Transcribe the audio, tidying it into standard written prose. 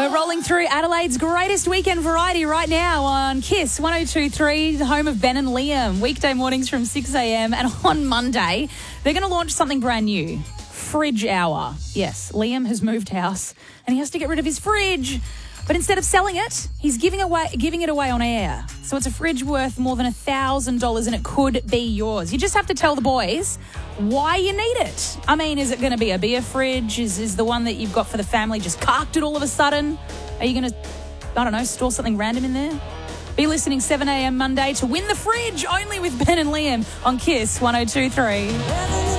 We're rolling through Adelaide's greatest weekend variety right now on KISS 102.3, the home of Ben and Liam. Weekday mornings from 6 a.m. And on Monday, they're going to launch something brand new. Fridge Hour. Yes, Liam has moved house and he has to get rid of his fridge. But instead of selling it, he's giving it away on air. So it's a fridge worth more than $1,000 and it could be yours. You just have to tell the boys why you need it. I mean, is it going to be a beer fridge? Is the one that you've got for the family just carked it all of a sudden? Are you going to, I don't know, store something random in there? Be listening 7 a.m. Monday to win the fridge only with Ben and Liam on KISS 102.3.